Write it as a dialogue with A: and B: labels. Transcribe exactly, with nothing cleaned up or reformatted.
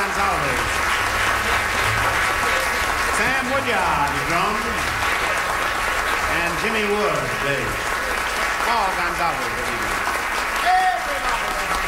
A: Gonzalez. Sam Woodyard, drums. And Jimmy Wood, bass.